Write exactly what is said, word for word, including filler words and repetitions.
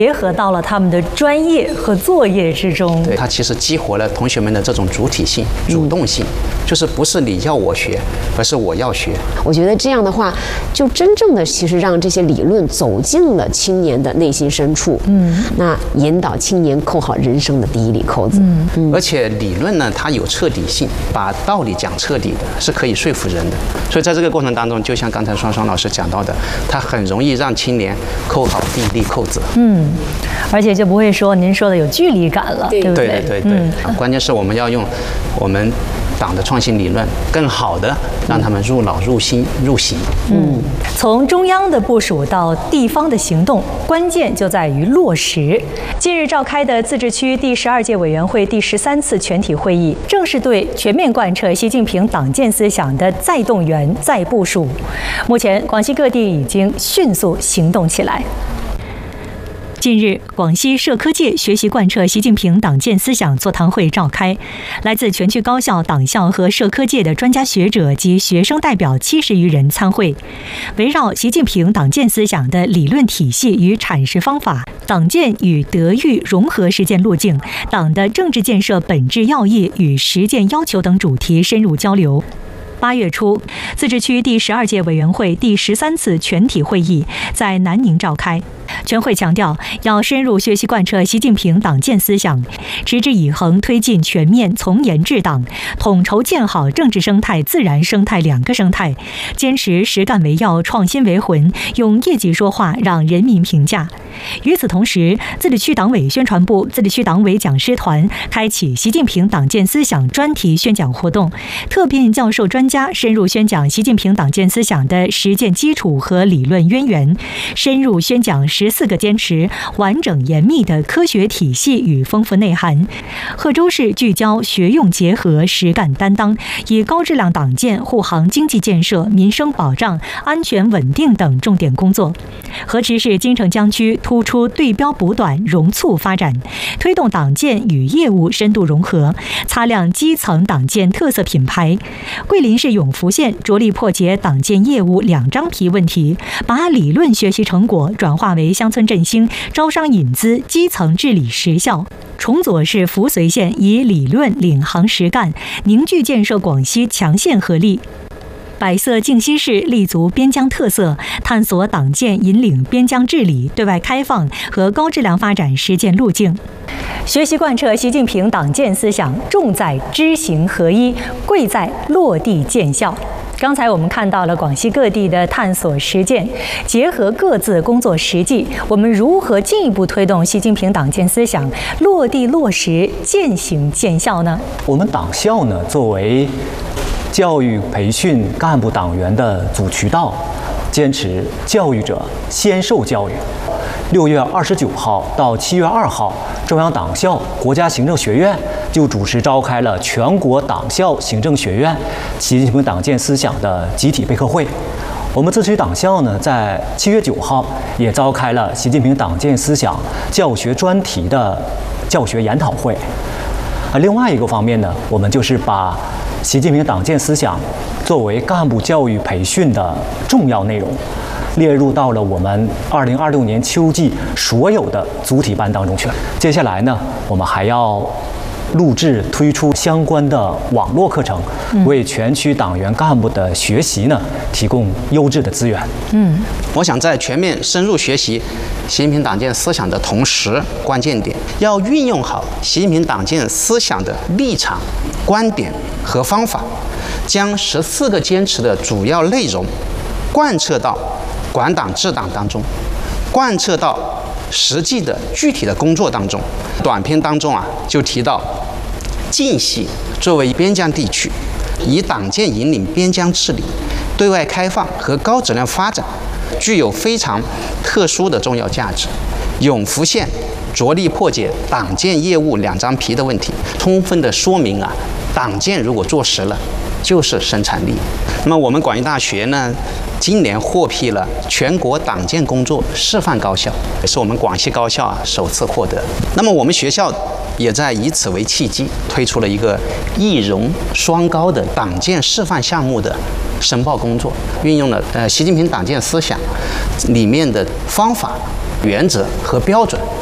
结合到了他们的专业和作业之中。 对，它其实激活了同学们的这种主体性、主动性，嗯、就是不是你要我学，而是我要学。 我觉得这样的话，就真正的其实让这些理论走进了青年的内心深处，嗯，那引导青年扣好人生的第一粒扣子。嗯， 嗯而且理论呢，它有彻底性，把道理讲彻底的，是可以说服人的。所以在这个过程当中，就像刚才双双老师讲到的，它很容易让青年扣好第一粒扣子。 嗯。而且就不会说您说的有距离感了，对不对？ 对对对对。嗯、关键是我们要用我们党的创新理论，更好的让他们入脑、入心、入刑。 嗯，从中央的部署到地方的行动，关键就在于落实。近日召开的自治区第十二届委员会第十三次全体会议，正是对全面贯彻习近平党建思想的再动员、再部署。目前，广西各地已经迅速行动起来。近日，广西社科界学习贯彻习近平党建思想座谈会召开，来自全区高校、党校和社科界的专家学者及学生代表七十余人参会，围绕习近平党建思想的理论体系与阐释方法、党建与德育融合实践路径、党的政治建设本质要义与实践要求等主题深入交流。八月初，自治区第十二届委员会第十三次全体会议在南宁召开。全会强调，要深入学习贯彻习近平党建思想，持之以恒推进全面从严治党，统筹建好政治生态、自然生态两个生态，坚持实干为要、创新为魂，用业绩说话，让人民评价。与此同时，自治区党委宣传部、自治区党委讲师团开启习近平党建思想专题宣讲活动，特聘教授专家深入宣讲习近平党建思想的实践基础和理论渊源，深入宣讲十四个坚持，完整严密的科学体系与丰富内涵。贺州市聚焦学用结合、实干担当，以高质量党建护航经济建设、民生保障、安全稳定等重点工作。河池市金城江区突出对标补短、融促发展，推动党建与业务深度融合，擦亮基层党建特色品牌。桂林市永福县着力破解党建业务两张皮问题，把理论学习成果转化为乡村振兴、招商引资、基层治理实效。崇左市扶绥县以理论领航实干，凝聚建设广西强县合力。百色靖西市立足边疆特色，探索党建引领边疆治理、对外开放和高质量发展实践路径。学习贯彻习近平党建思想，重在知行合一，贵在落地见效。刚才我们看到了广西各地的探索实践，结合各自工作实际，我们如何进一步推动习近平党建思想落地落实、践行见效呢？ 我们党校呢，作为教育培训干部党员的主渠道，坚持教育者先受教育。六月二十九号到七月二号，中央党校国家行政学院就主持召开了全国党校行政学院习近平党建思想的集体备课会。我们自治区党校呢，在七月九号也召开了习近平党建思想教学专题的教学研讨会。啊，另外一个方面呢，我们就是把习近平党建思想作为干部教育培训的重要内容，列入到了我们二零二六年秋季所有的主体班当中去了。接下来呢，我们还要录制推出相关的网络课程，为全区党员干部的学习呢提供优质的资源。 嗯，我想在全面深入学习习近平党建思想的同时，关键点要运用好习近平党建思想的立场、观点和方法，将十四个坚持的主要内容贯彻到管党治党当中，贯彻到实际的具体的工作当中。短片当中啊，就提到晋西作为边疆地区，以党建引领边疆治理、对外开放和高质量发展，具有非常特殊的重要价值。永福县着力破解党建业务两张皮的问题，充分的说明啊，党建如果做实了，就是生产力。那么我们广医大学呢，今年获批了全国党建工作示范高校，也是我们广西高校啊首次获得。那么我们学校也在以此为契机，推出了一个一荣双高的党建示范项目的申报工作，运用了呃习近平党建思想里面的方法原则和标准。